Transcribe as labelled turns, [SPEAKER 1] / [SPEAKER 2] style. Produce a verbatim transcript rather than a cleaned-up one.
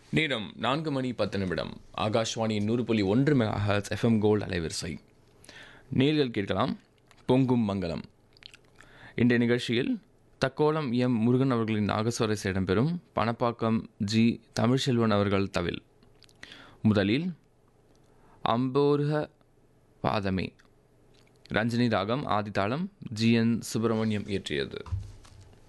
[SPEAKER 1] நேரம் நான்கு மணி பத்து நிமிடம். ஆகாஷ்வாணியின் நூறு புள்ளி ஒன்று மெகா ஹெர்ட்ஸ் எஃப்எம் கோல்டு அலைவரிசை. நேர்கள் கேட்கலாம் பொங்கும் மங்களம். இன்றைய நிகழ்ச்சியில் தக்கோலம் எம் முருகன் அவர்களின் நாகஸ்வரஸ் இடம்பெறும். பணப்பாக்கம் ஜி தமிழ்செல்வன் அவர்கள் தவில். முதலில் அம்போருக பாதமே ரஞ்சினி ராகம் ஆதித்தாளம் ஜி என் சுப்பிரமணியம் இயற்றியது.